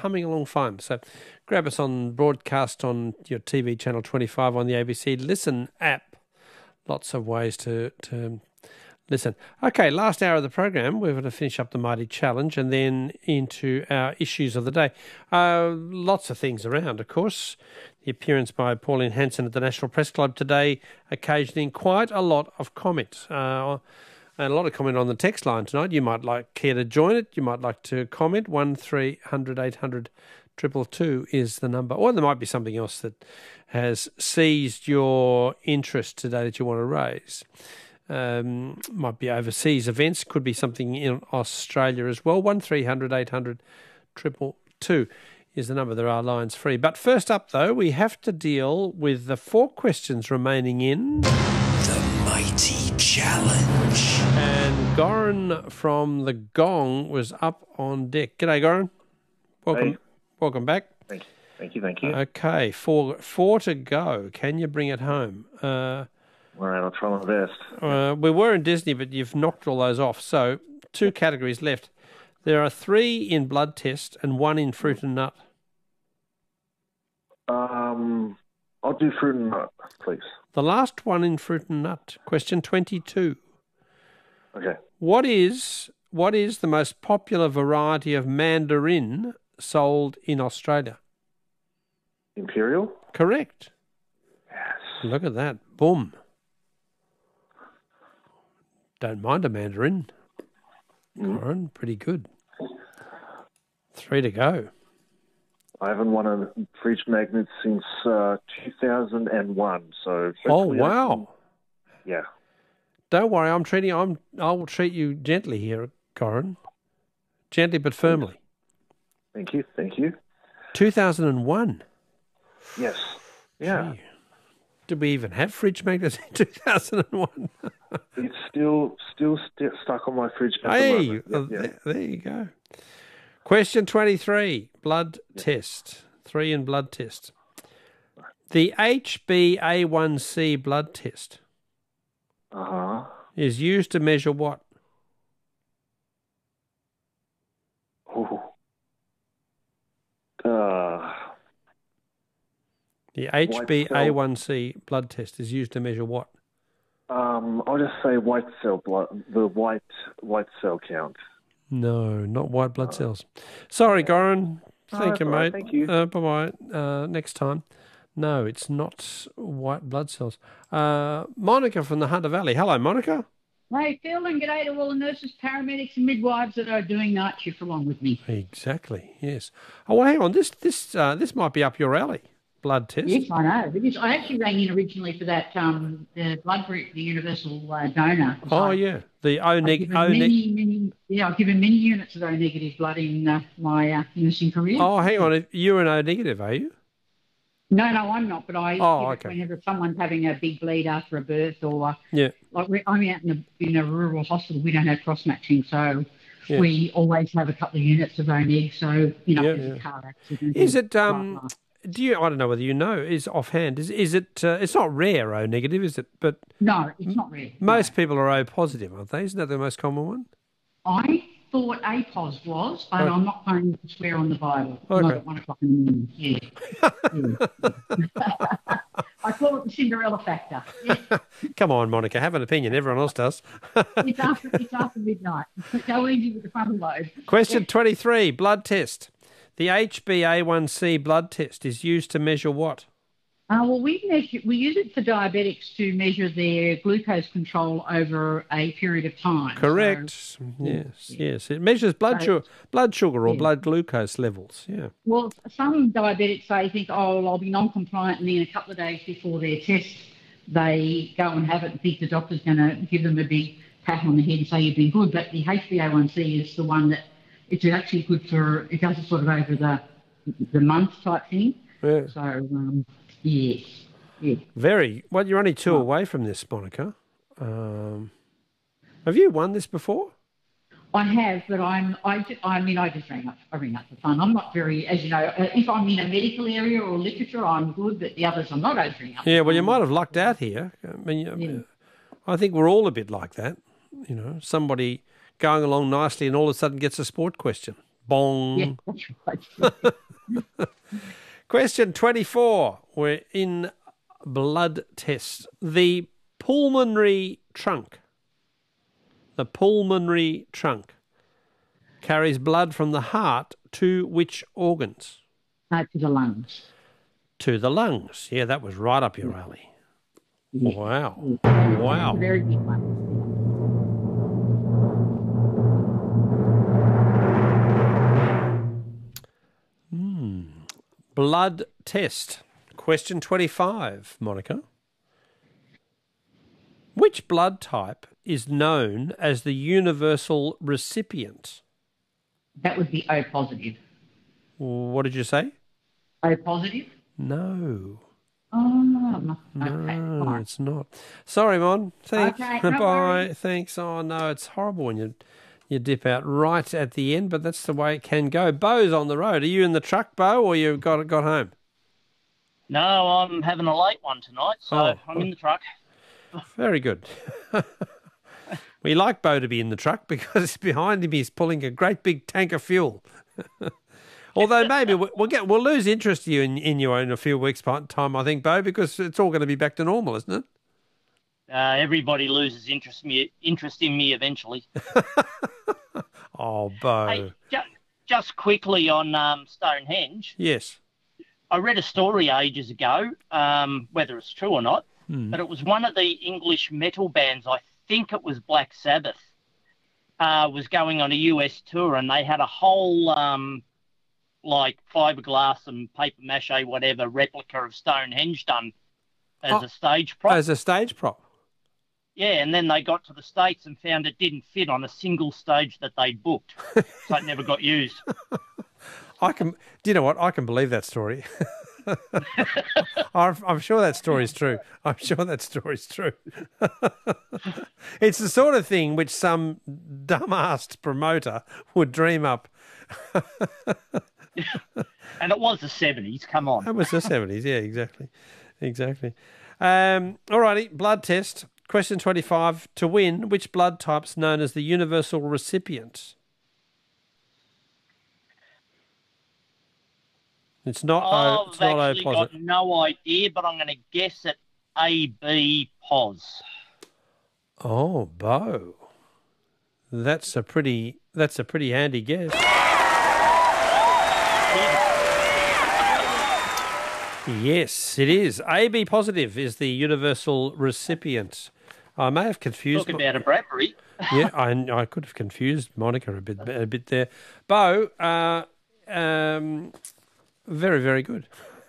humming along fine. So grab us on broadcast on your TV channel 25 on the ABC Listen app. Lots of ways to listen. Okay, last hour of the program, we're going to finish up the Mighty Challenge and then into our issues of the day. Lots of things around, of course. The appearance by Pauline Hanson at the National Press Club today, occasioning quite a lot of comment. And a lot of comment on the text line tonight. You might care to join it. You might like to comment. 1300 800 222 is the number. Or there might be something else that has seized your interest today that you want to raise. Might be overseas events. Could be something in Australia as well. 1300 800 222 is the number. There are lines free. But first up, though, we have to deal with the 4 questions remaining in The Mighty Challenge. And Goran from the Gong was up on deck. G'day, Goran. Welcome. Hey. Welcome back. Thank you. Okay, four to go. Can you bring it home? All right, I'll try my best. We were in Disney, but you've knocked all those off. So 2 categories left. There are 3 in blood test and 1 in fruit and nut. I'll do fruit and nut, please. The last one in fruit and nut. Question 22. Okay. What is the most popular variety of mandarin sold in Australia? Imperial? Correct. Yes. Look at that. Boom. Don't mind a mandarin. Goran, pretty good. 3 to go. I haven't won a fridge magnet since 2001, so... Oh, wow. Yeah. Don't worry, I will treat you gently here, Goran. Gently but firmly. Thank you. 2001. Yes. Yeah. Gee. Did we even have fridge magnets in 2001? It's still stuck on my fridge at the moment. Yeah. There you go. Question 23, blood test. 3 in blood test. The HbA1c blood test is used to measure what? The HbA1c blood test is used to measure what? I'll just say white cell blood, the white cell count. No, not white blood cells. Sorry, Goran. Thank you, mate. Thank you. Bye-bye. Next time. No, it's not white blood cells. Monica from the Hunter Valley. Hello, Monica. Hey, Phil, and g'day to all the nurses, paramedics and midwives that are doing night shift along with me. Exactly, yes. Oh, well, hang on. This might be up your alley. Blood test. Yes, I know. It is. I actually rang in originally for that the blood group, the universal donor. Oh, yeah. The O negative. I've given many units of O negative blood in my nursing career. Oh, hang on. You're an O negative, are you? No, I'm not. But I okay. Whenever someone's having a big bleed after a birth, or like I'm out in a rural hospital, we don't have cross matching, so we always have a couple of units of O neg. So there's a car accident. Is it? I don't know whether you know. Is offhand? Is it? It's not rare O negative, is it? But no, it's not rare. Most people are O positive, aren't they? Isn't that the most common one? I thought APOS was, but I'm not going to swear on the Bible. Okay. Not at 1 o'clock in the morning. Yeah. I call it the Cinderella factor. Yeah. Come on, Monica, have an opinion. Everyone else does. It's after midnight. Go easy with the frontal lobe. Question 23, blood test. The HbA1c blood test is used to measure what? Well, we use it for diabetics to measure their glucose control over a period of time. Correct. So, yes. It measures blood sugar or blood glucose levels. Yeah. Well, some diabetics think, I'll be non-compliant, and then a couple of days before their test, they go and have it and think the doctor's going to give them a big pat on the head and say you've been good. But the HbA1c is the one that it's actually good for. It does it sort of over the month type thing. Yeah. So. Yes. Very. Well, you're only 2 away from this, Monica. Have you won this before? I have, but I just ring up for fun. I'm not very, as you know, if I'm in a medical area or literature, I'm good, but the others I'm not opening up. Yeah, well, you might have lucked out here. I think we're all a bit like that. Somebody going along nicely and all of a sudden gets a sport question. Bong. Yeah, that's right. Question 24. We're in blood test. The pulmonary trunk. The pulmonary trunk carries blood from the heart to which organs? To the lungs. To the lungs. Yeah, that was right up your alley. Yeah. Wow. Yeah. Wow. Very big one. Blood test. Question 25, Monica. Which blood type is known as the universal recipient? That would be O positive. What did you say? O positive? No. Oh, no. Okay. No, All right. it's not. Sorry, Mon. Thanks. Okay, no Bye. worries. Thanks. Oh, no, it's horrible when you dip out right at the end, but that's the way it can go. Bo's on the road. Are you in the truck, Bo, or you got home? No, I'm having a late one tonight, so Oh. I'm in the truck. Very good. We like Bo to be in the truck because behind him he's pulling a great big tank of fuel. Although maybe we'll lose interest in you in a few weeks' time, I think, Bo, because it's all going to be back to normal, isn't it? Everybody loses interest in me eventually. Oh, Bo. Hey, just quickly on Stonehenge, Yes. I read a story ages ago, whether it's true or not, but it was one of the English metal bands, I think it was Black Sabbath, was going on a US tour, and they had a whole like fiberglass and paper mache, whatever, replica of Stonehenge done as a stage prop. As a stage prop. Yeah, and then they got to the States and found it didn't fit on a single stage that they'd booked, so it never got used. Do you know what? I can believe that story. I'm sure that story's true. I'm sure that story's true. It's the sort of thing which some dumb-assed promoter would dream up. And it was the 70s, come on. That was the 70s, yeah, exactly. All righty, blood test. Question 25. To win, which blood type's known as the universal recipient? It's not O. It's not O I've actually got positive. no idea, but I'm going to guess at AB pos. Oh, Bo. That's a pretty handy guess. Yes, it is. AB positive is the universal recipient. I may have confused. Talk about a Bradbury. Yeah, I could have confused Monica a bit there. Bo, very, very good.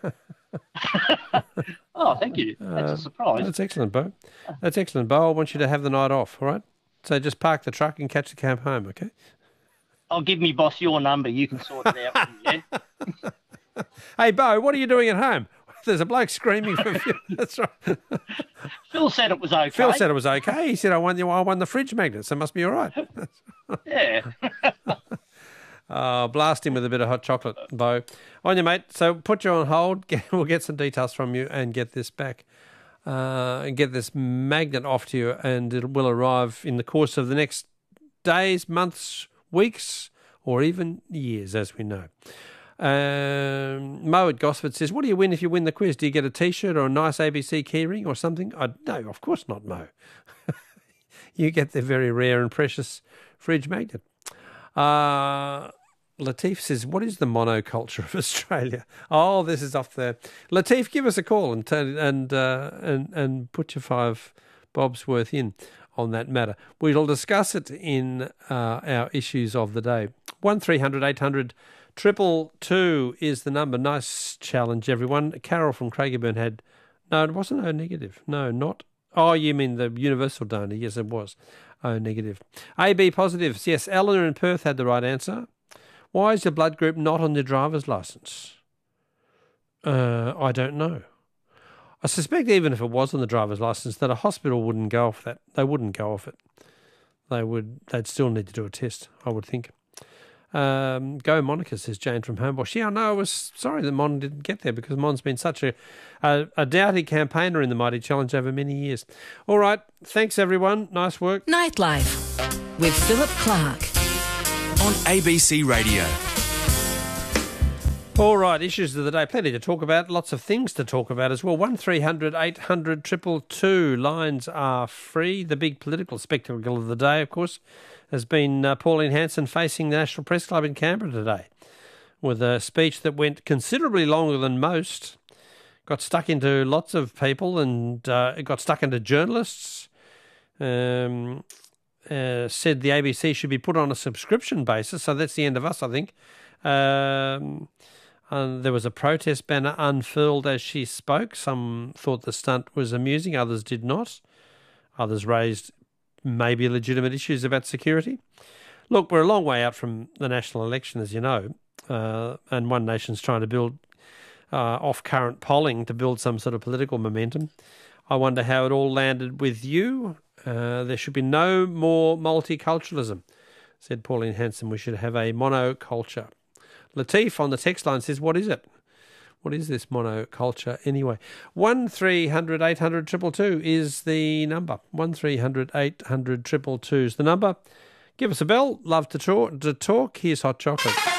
Oh, thank you. That's a surprise. That's excellent, Bo. That's excellent, Bo. I want you to have the night off, all right? So just park the truck and catch the cab home, okay? I'll give me boss your number. You can sort it out for me, yeah? Hey, Bo, what are you doing at home? There's a bloke screaming for you. That's right. Phil said it was okay. Phil said it was okay. He said, I won the fridge magnet, so it must be all right. Yeah. Blast him with a bit of hot chocolate, Bo. On you, mate. So put you on hold. We'll get some details from you and get this back. And get this magnet off to you, and it will arrive in the course of the next days, months, weeks, or even years, as we know. Mo at Gosford says, what do you win if you win the quiz? Do you get a T-shirt or a nice ABC keyring or something? No, of course not, Mo. You get the very rare and precious fridge magnet. Latif says, what is the monoculture of Australia? Oh, this is off there. Latif, give us a call and put your 5 bobs worth in on that matter. We'll discuss it in our issues of the day. 1300 800 222 is the number. Nice challenge, everyone. Carol from Craigieburn had... No, it wasn't O negative. No, not... Oh, you mean the universal donor. Yes, it was O negative. AB positives. Yes, Eleanor in Perth had the right answer. Why is your blood group not on your driver's licence? I don't know. I suspect even if it was on the driver's licence that a hospital wouldn't go off that. They wouldn't go off it. They'd still need to do a test, I would think. Go Monica, says Jane from Homebush. Yeah, I know. I was sorry that Mon didn't get there because Mon's been such a doughty campaigner in the Mighty Challenge over many years. All right. Thanks, everyone. Nice work. Nightlife with Philip Clark. on ABC Radio. All right, issues of the day. Plenty to talk about. Lots of things to talk about as well. 1300 800 222. Lines are free. The big political spectacle of the day, of course, has been Pauline Hanson facing the National Press Club in Canberra today with a speech that went considerably longer than most. Got stuck into lots of people and it got stuck into journalists. Said the ABC should be put on a subscription basis. So that's the end of us, I think. And there was a protest banner unfurled as she spoke. Some thought the stunt was amusing, others did not. Others raised maybe legitimate issues about security. Look, we're a long way out from the national election, as you know, and One Nation's trying to build off-current polling to build some sort of political momentum. I wonder how it all landed with you. There should be no more multiculturalism, said Pauline Hanson. We should have a monoculture. Latif on the text line says, what is it? What is this monoculture anyway? 1300 800 222 is the number. 1300 800 222 is the number. Give us a bell. Love to talk. Here's Hot Chocolate.